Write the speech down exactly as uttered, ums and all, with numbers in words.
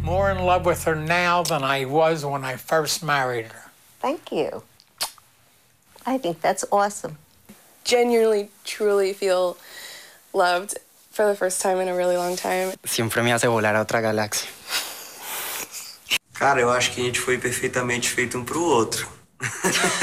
more in love with her now than I was when I first married her. Thank you. I think that's awesome. Genuinely, truly feel loved for the first time in a really long time. Siempre me hace volar a otra galaxia. Cara, eu acho que a gente foi perfeitamente feito um pro outro.